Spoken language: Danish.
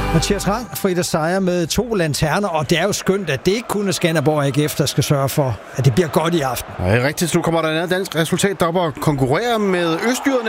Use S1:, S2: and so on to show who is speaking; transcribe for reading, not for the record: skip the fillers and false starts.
S1: Mathias Rang, Frida Seier med 2 lanterner, og det er jo skønt, at det ikke kun er Skanderborg AGF, der skal sørge for, at det bliver godt i aften.
S2: Ja, rigtigt. Nu kommer der et andet dansk resultat, der op og konkurrerer med østjyderne.